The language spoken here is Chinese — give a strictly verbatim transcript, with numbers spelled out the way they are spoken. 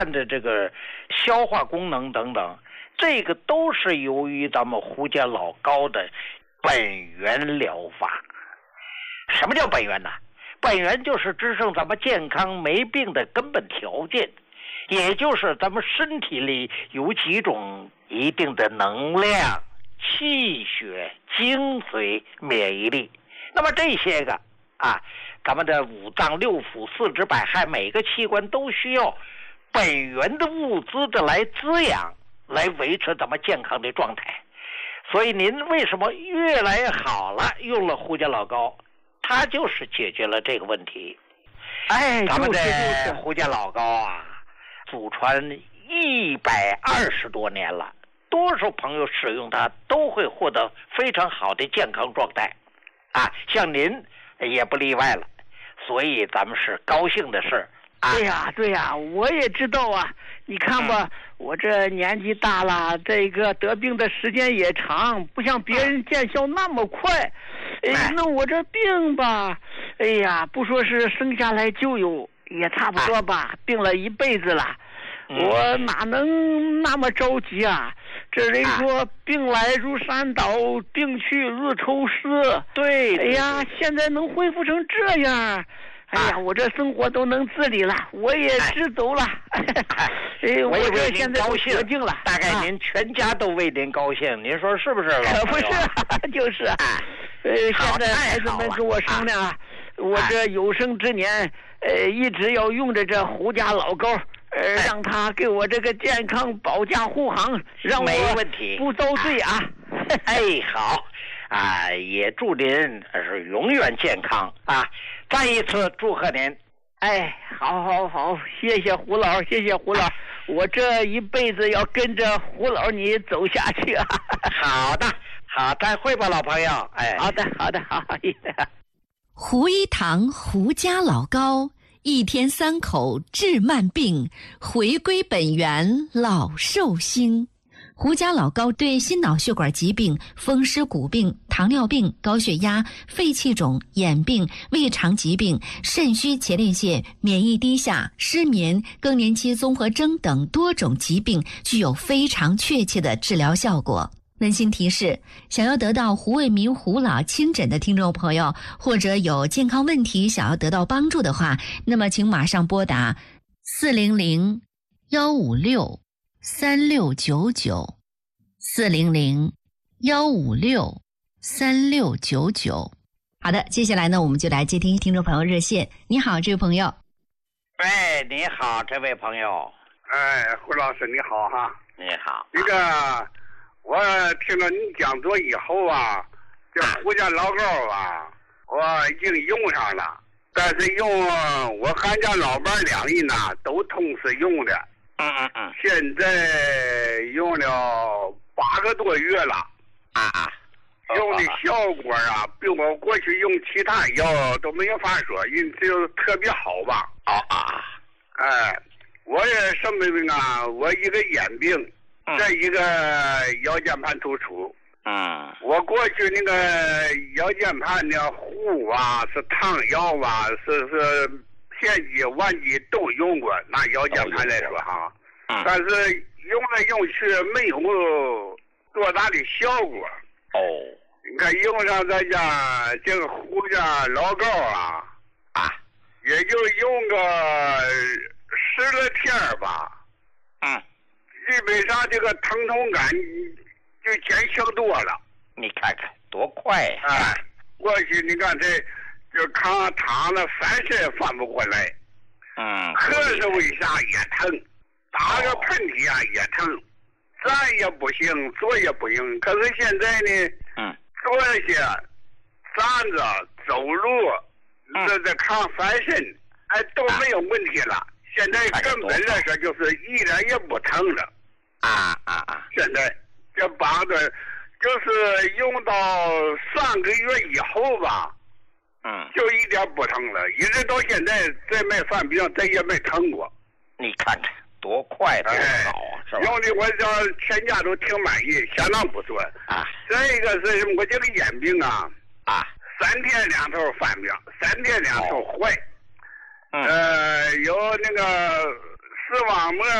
的这个消化功能等等，这个都是由于咱们胡家老高的本源疗法。什么叫本源呢？本源就是支撑咱们健康没病的根本条件，也就是咱们身体里有几种一定的能量、气血、精髓、免疫力。那么这些个啊，咱们的五脏六腑、四肢百骸，每个器官都需要本源的物资的来滋养，来维持咱们健康的状态。所以您为什么越来越好了，用了胡家老高，它就是解决了这个问题。 哎， 咱们就是的胡家老高啊，祖传一百二十多年了，多数朋友使用它都会获得非常好的健康状态，啊，像您也不例外了，所以咱们是高兴的事。啊、 对呀，对呀，我也知道啊。你看吧，嗯、我这年纪大了，这个得病的时间也长，不像别人见效那么快。哎，哎那我这病吧，哎呀，不说是生下来就有，也差不多吧，哎、病了一辈子了。我哪能那么着急啊？这人说病来如山倒，病去如抽丝。 对， 哎呀，现在能恢复成这样，哎呀，我这生活都能自理了，我也知走了。哎， 我这现在高兴得病了， 大概您全家都为您高兴，您说是不是？ 可不是，就是。呃，现在孩子们跟我商量啊，我这有生之年，呃，一直要用着这胡家老高。呃，让他给我这个健康保驾护航，让我没问题， 不遭罪啊！ 哎，好啊，也祝您是永远健康啊！再一次祝贺您。 哎，好好好，谢谢胡老，谢谢胡老，我这一辈子要跟着胡老你走下去啊！ 好的，好，再会吧，老朋友。哎， 好的，好的，好。 胡一堂胡家老高。一天三口治慢病，回归本源老寿星。胡家老高对心脑血管疾病、风湿骨病、糖尿病、高血压、肺气肿、眼病、胃肠疾病、肾虚前列腺、免疫低下、失眠、更年期综合征等多种疾病具有非常确切的治疗效果。温馨提示，想要得到胡卫民胡老亲诊的听众朋友，或者有健康问题想要得到帮助的话，那么请马上拨打四零零幺五六三六九九四零零幺五六三六九九。好的，接下来呢，我们就来接听听众朋友热线。你好，这位朋友。 喂，你好，这位朋友。 哎，胡老师你好哈。 你好。 那个。我听了你讲座以后啊，这胡家老高啊，我已经用上了，但是用我俺家老伴两人呢都同时用的， 嗯嗯嗯， 现在用了八个多月了， 啊啊， 用的效果啊，比我过去用其他药都没有法说，因为就特别好吧。 啊啊， 哎，我也什么病啊？我一个眼病。这一个腰间盘突出， 嗯， 我过去那个腰间盘的护啊，是汤药啊，是是片剂、丸剂都用过，拿腰间盘来说哈， 嗯， 但是用来用去没有多大的效果。 哦， 你看用上咱家这个胡家老高啊， 啊， 也就用个十来天吧， 嗯。 基本上这个疼痛感就减轻多了， 你看看多快呀！ 哎，过去你看这就扛躺了翻身翻不过来， 嗯， 咳嗽一下也疼，打个喷嚏啊也疼，站也不行，坐也不行。可是现在呢， 嗯， 坐下去、站着、走路，这这扛翻身，哎都没有问题了。现在根本来说就是一点也不疼了， 啊啊啊！ 现在这帮子就是用到三个月以后吧， 嗯， 就一点不疼了，一直到现在再没犯病，再也没疼过。 你看看多快多好啊，是吧？ 用的我这全家都挺满意，相当不错啊。 再一个是我这个眼病啊， 啊， 三天两头犯病，三天两头坏。 嗯， 呃，有那个视网膜